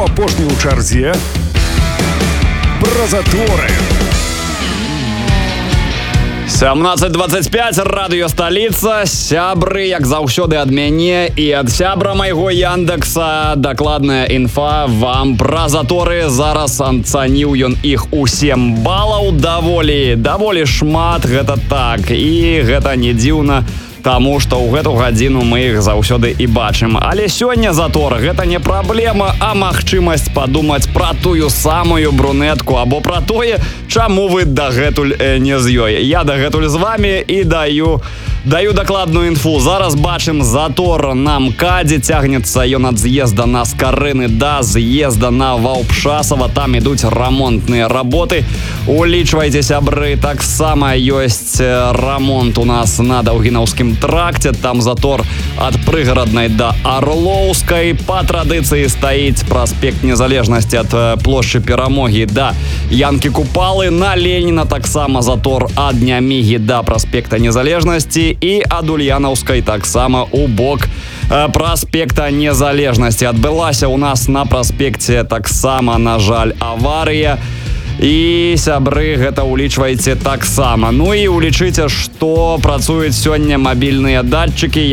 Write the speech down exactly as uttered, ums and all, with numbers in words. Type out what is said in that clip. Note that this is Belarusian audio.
хто апошні ў чарзе? Пра заторы. семнадцать двадцать пять, радыё Сталіца. Сябры, як заўсёды, ад мяне і ад сябра майго Яндекса. Дакладная інфа вам пра заторы. Зараз ацаніў ён іх у сем балаў. Даволі, даволі шмат, гэта так. І гэта не дзіўна, таму што ў гэту гадзіну мы іх заўсёды і бачым. Але сёння затор — гэта не праблема, а магчымасць падумаць пра тую самую брунетку або пра тое, чаму вы дагэтуль э, не з ёй. Я дагэтуль з вамі і даю даю дакладную інфу. Зараз бачым затор на МКАДзе, цягнецца ён ад з'езда на Скарыны да з'езда на Ваўпшасава. Там ідуць рамонтныя работы. Улічвайце, сябры, таксама ёсць рамонт у нас на Даўгінаўскім тракце. Там затор ад Прыгараднай да Арлоўскай. Па традыцыі стаіць праспект Незалежнасці ад плошчы Перамогі да Янкі Купалы. На Леніна таксама затор ад Нямігі да праспекта Незалежнасці і ад Ульянаўскай таксама у бок праспекта Незалежнасці. Адбылася ў нас на праспекце таксама, на жаль, аварыя. І, сябры, гэта улічвайце таксама. Ну і улічыце, што працуюць сёння мабільныя датчыкі.